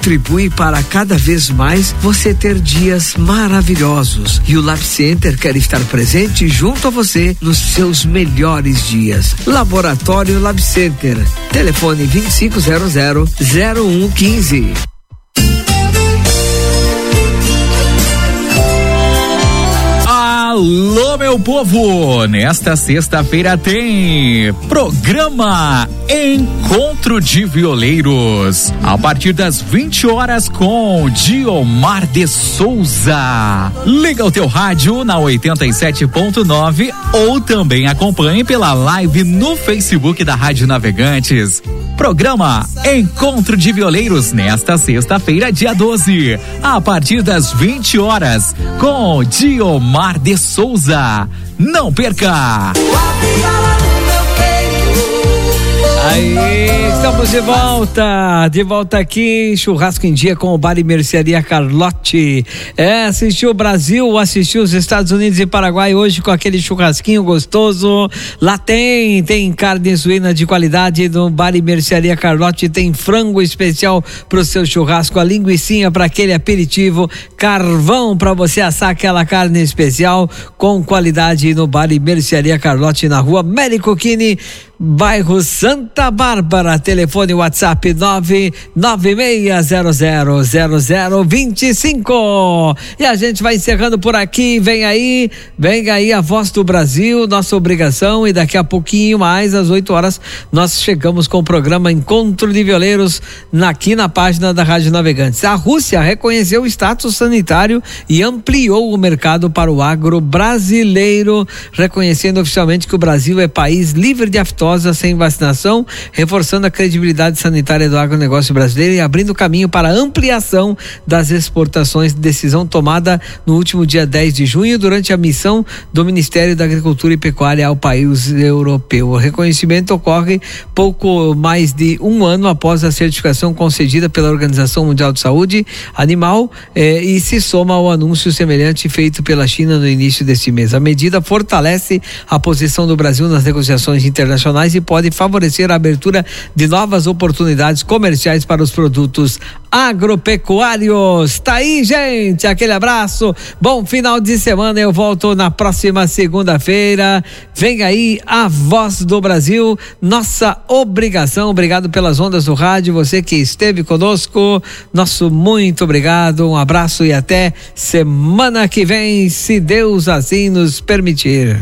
contribui para cada vez mais você ter dias maravilhosos. E o Lab Center quer estar presente junto a você nos seus melhores dias. Laboratório Lab Center. Telefone 2500-0115. Alô, meu povo! Nesta sexta-feira tem programa Encontro de Violeiros, a partir das 20 horas com Diomar de Souza. Liga o teu rádio na 87.9 ou também acompanhe pela live no Facebook da Rádio Navegantes. Programa Encontro de Violeiros nesta sexta-feira, dia 12, a partir das 20 horas com Diomar de Souza. Não perca! Aí, estamos de volta aqui, churrasco em dia com o Bar e Mercearia Carlotti. Assistiu o Brasil, assistiu os Estados Unidos e Paraguai hoje com aquele churrasquinho gostoso. Lá tem carne suína de qualidade no Bar e Mercearia Carlotti, tem frango especial pro seu churrasco, a linguicinha para aquele aperitivo, carvão para você assar aquela carne especial com qualidade no Bar e Mercearia Carlotti, na rua Mérico Chini, bairro Santa Bárbara. Telefone WhatsApp 996000025. E a gente vai encerrando por aqui. Vem aí a Voz do Brasil, nossa obrigação, e daqui a pouquinho mais, às 8 horas, nós chegamos com o programa Encontro de Violeiros aqui na página da Rádio Navegantes. A Rússia reconheceu o status sanitário e ampliou o mercado para o agro brasileiro, reconhecendo oficialmente que o Brasil é país livre de aftosa sem vacinação, reforçando a credibilidade sanitária do agronegócio brasileiro e abrindo caminho para a ampliação das exportações. Decisão tomada no último dia 10 de junho durante a missão do Ministério da Agricultura e Pecuária ao país europeu. O reconhecimento ocorre pouco mais de um ano após a certificação concedida pela Organização Mundial de Saúde Animal e se soma ao anúncio semelhante feito pela China no início deste mês. A medida fortalece a posição do Brasil nas negociações internacionais e pode favorecer a abertura de novas oportunidades comerciais para os produtos agropecuários. Tá aí, gente, aquele abraço, bom final de semana. Eu volto na próxima segunda-feira. Vem aí a Voz do Brasil, nossa obrigação. Obrigado pelas ondas do rádio, você que esteve conosco, nosso muito obrigado, um abraço e até semana que vem, se Deus assim nos permitir.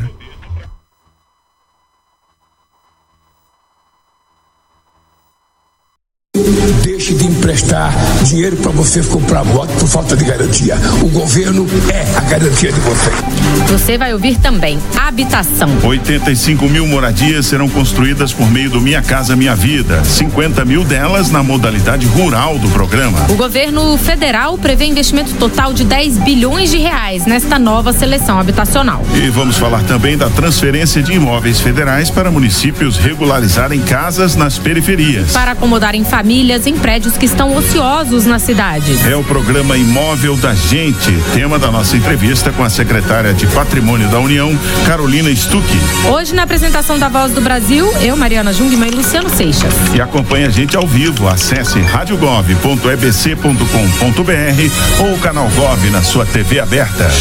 Deixe de emprestar dinheiro para você comprar moto por falta de garantia. O governo é a garantia de você. Você vai ouvir também habitação. 85 mil moradias serão construídas por meio do Minha Casa Minha Vida. 50 mil delas na modalidade rural do programa. O governo federal prevê investimento total de 10 bilhões de reais nesta nova seleção habitacional. E vamos falar também da transferência de imóveis federais para municípios regularizarem casas nas periferias. Para acomodarem famílias em prédios que estão ociosos nas cidades. É o programa Imóvel da Gente, tema da nossa entrevista com a secretária de Patrimônio da União, Carolina Stucchi. Hoje, na apresentação da Voz do Brasil, eu, Mariana Jungmann e Luciano Seixas. E acompanhe a gente ao vivo. Acesse radiogov.ebc.com.br ou o canal Gov na sua TV aberta.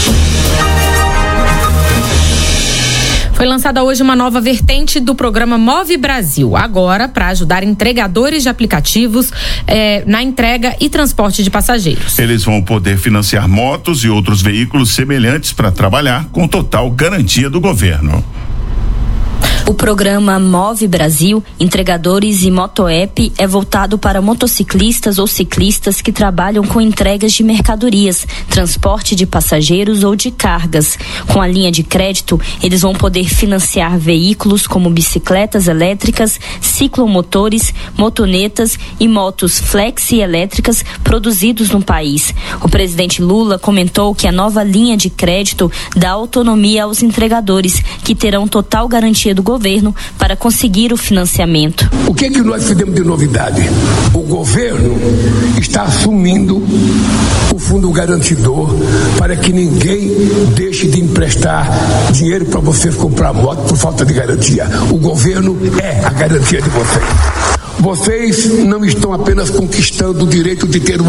Foi lançada hoje uma nova vertente do programa Move Brasil, agora para ajudar entregadores de aplicativos na entrega e transporte de passageiros. Eles vão poder financiar motos e outros veículos semelhantes para trabalhar com total garantia do governo. O programa Move Brasil, Entregadores e Motoapp é voltado para motociclistas ou ciclistas que trabalham com entregas de mercadorias, transporte de passageiros ou de cargas. Com a linha de crédito, eles vão poder financiar veículos como bicicletas elétricas, ciclomotores, motonetas e motos flex e elétricas produzidos no país. O presidente Lula comentou que a nova linha de crédito dá autonomia aos entregadores, que terão total garantia do governo para conseguir o financiamento. O que nós fizemos de novidade? O governo está assumindo o fundo garantidor para que ninguém deixe de emprestar dinheiro para você comprar moto por falta de garantia. O governo é a garantia de vocês. Vocês não estão apenas conquistando o direito de ter uma